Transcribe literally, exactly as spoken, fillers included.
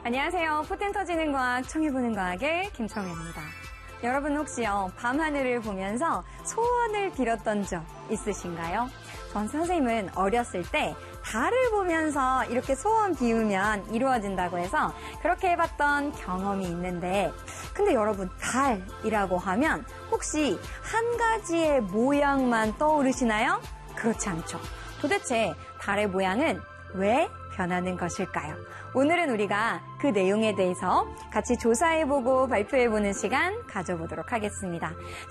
안녕하세요. 포텐 터지는 과학, 청해보는 과학의 김청혜입니다. 여러분 혹시요, 밤하늘을 보면서 소원을 빌었던 적 있으신가요? 전 선생님은 어렸을 때 달을 보면서 이렇게 소원 비우면 이루어진다고 해서 그렇게 해봤던 경험이 있는데, 근데 여러분, 달이라고 하면 혹시 한 가지의 모양만 떠오르시나요? 그렇지 않죠. 도대체 달의 모양은 왜 변하는 것일까요? 오늘은 우리가 그 내용에 대해서 같이 조사해보고 발표해보는 시간 가져보도록 하겠습니다.